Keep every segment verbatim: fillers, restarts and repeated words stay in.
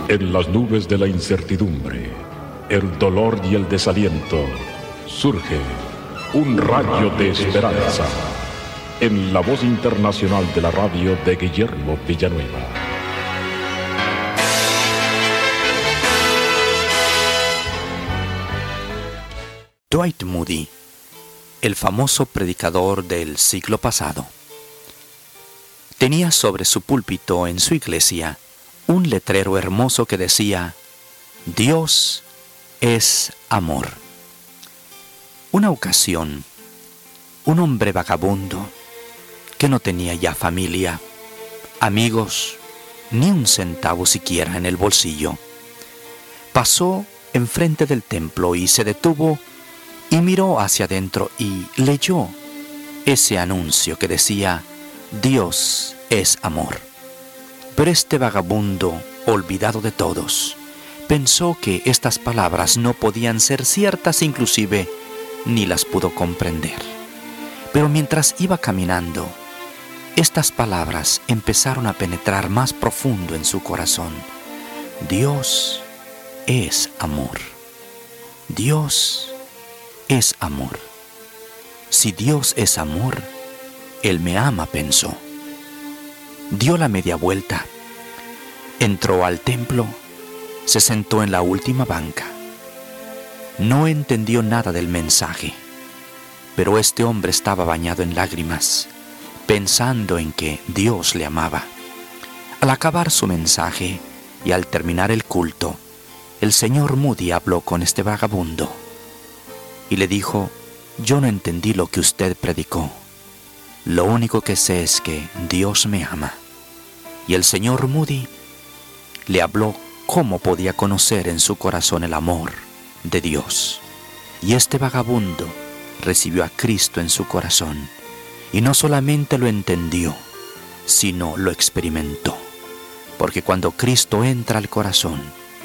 En las nubes de la incertidumbre, el dolor y el desaliento, surge un rayo de esperanza en la voz internacional de la radio de Guillermo Villanueva. Dwight Moody, el famoso predicador del siglo pasado, tenía sobre su púlpito en su iglesia un letrero hermoso que decía: Dios es amor. Una ocasión, un hombre vagabundo que no tenía ya familia, amigos, ni un centavo siquiera en el bolsillo, pasó enfrente del templo y se detuvo y miró hacia adentro y leyó ese anuncio que decía: Dios es amor. Pero este vagabundo, olvidado de todos, pensó que estas palabras no podían ser ciertas, inclusive ni las pudo comprender. Pero mientras iba caminando, estas palabras empezaron a penetrar más profundo en su corazón. Dios es amor. Dios es amor. Si Dios es amor, Él me ama, pensó. Dio la media vuelta, entró al templo, se sentó en la última banca. No entendió nada del mensaje, pero este hombre estaba bañado en lágrimas, pensando en que Dios le amaba. Al acabar su mensaje y al terminar el culto, el señor Moody habló con este vagabundo y le dijo: yo no entendí lo que usted predicó. Lo único que sé es que Dios me ama. Y el señor Moody le habló cómo podía conocer en su corazón el amor de Dios. Y este vagabundo recibió a Cristo en su corazón. Y no solamente lo entendió, sino lo experimentó. Porque cuando Cristo entra al corazón,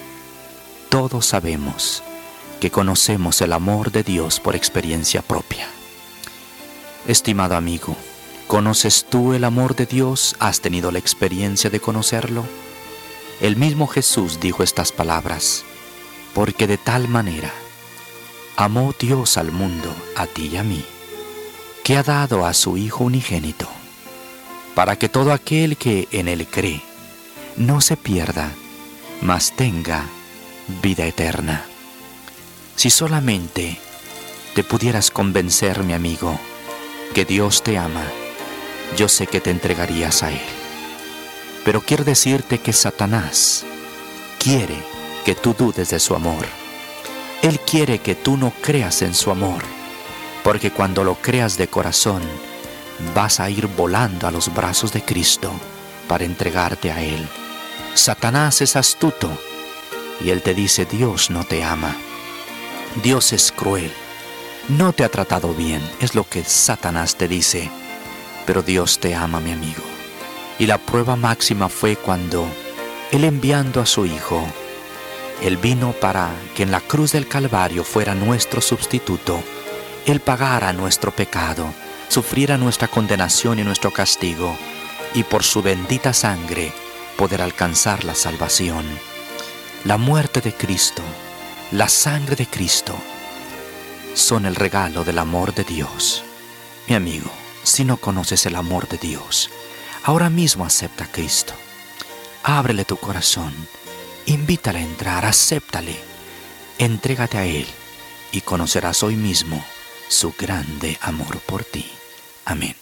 todos sabemos que conocemos el amor de Dios por experiencia propia. Estimado amigo, ¿conoces tú el amor de Dios? ¿Has tenido la experiencia de conocerlo? El mismo Jesús dijo estas palabras: porque de tal manera amó Dios al mundo, a ti y a mí, que ha dado a su Hijo unigénito, para que todo aquel que en Él cree no se pierda, mas tenga vida eterna. Si solamente te pudieras convencer, mi amigo, que Dios te ama, yo sé que te entregarías a Él. Pero quiero decirte que Satanás quiere que tú dudes de su amor. Él quiere que tú no creas en su amor, porque cuando lo creas de corazón, vas a ir volando a los brazos de Cristo para entregarte a Él. Satanás es astuto y él te dice: Dios no te ama. Dios es cruel. No te ha tratado bien, es lo que Satanás te dice. Pero Dios te ama, mi amigo. Y la prueba máxima fue cuando Él, enviando a su Hijo, Él vino para que en la cruz del Calvario fuera nuestro sustituto. Él pagara nuestro pecado, sufriera nuestra condenación y nuestro castigo, y por su bendita sangre poder alcanzar la salvación. La muerte de Cristo, la sangre de Cristo, son el regalo del amor de Dios. Mi amigo, si no conoces el amor de Dios, ahora mismo acepta a Cristo. Ábrele tu corazón, invítale a entrar, acéptale, entrégate a Él y conocerás hoy mismo su grande amor por ti. Amén.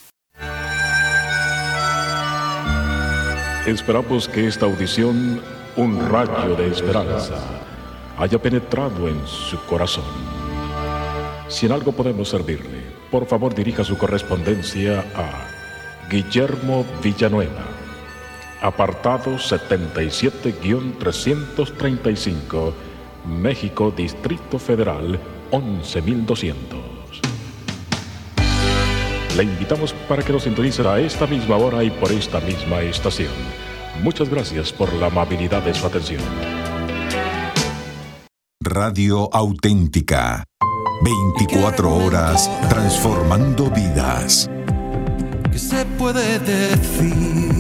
Esperamos que esta audición, un rayo de esperanza, haya penetrado en su corazón. Si en algo podemos servirle, por favor dirija su correspondencia a Guillermo Villanueva, apartado setenta y siete trescientos treinta y cinco, México, Distrito Federal, once mil doscientos. Le invitamos para que nos sintonice a esta misma hora y por esta misma estación. Muchas gracias por la amabilidad de su atención. Radio Auténtica. veinticuatro horas transformando vidas. ¿Qué se puede decir?